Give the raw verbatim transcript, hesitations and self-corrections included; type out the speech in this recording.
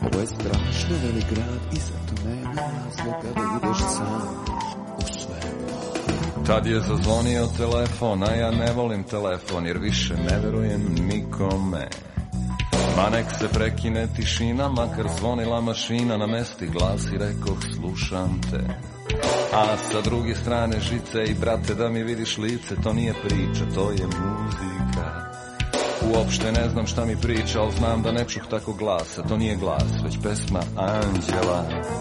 Ovo je strašno velik grad i zato nema razloga da ideš sam u sve. Tad je zazvonio telefon, a ja ne volim telefon jer više ne verujem nikome. Ma nek se prekine tišina, makar zvonila mašina, na mesti glasi rekoh slušam te. A sa druge strane žice i brate da mi vidiš lice, to nije priča, to je muzika. Uopšte ne znam šta mi priča, ali znam da ne čuh tako glasa, to nije glas, već pesma anđela.